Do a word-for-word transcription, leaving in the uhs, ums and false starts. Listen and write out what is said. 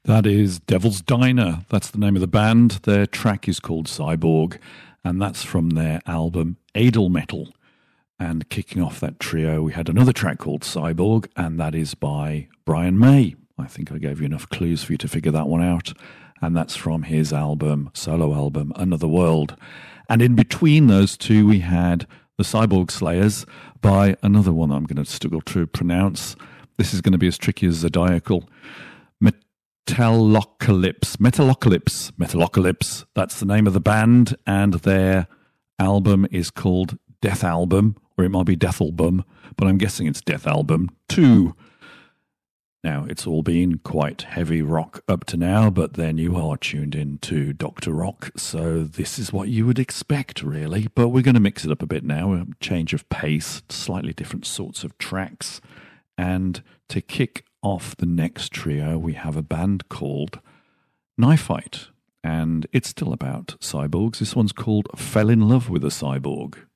That is Devil's Diner. That's the name of the band. Their track is called Cyborg, and that's from their album Edelmetal. And kicking off that trio, we had another track called Cyborg, and that is by Brian May. I think I gave you enough clues for you to figure that one out. And that's from his album, solo album, Another World. And in between those two, we had the Cyborg Slayers by another one I'm going to struggle to pronounce. This is going to be as tricky as Zodiacal. Metalocalypse, Metalocalypse, Metalocalypse. That's the name of the band, and their album is called Death Album, or it might be Death Album, but I'm guessing it's Death Album two. Now, it's all been quite heavy rock up to now, but then you are tuned in to Doctor Rock, so this is what you would expect, really. But we're going to mix it up a bit now, a change of pace, slightly different sorts of tracks, and to kick off the next trio, we have a band called Knife Fight, and it's still about cyborgs. This one's called Fell in Love with a Cyborg.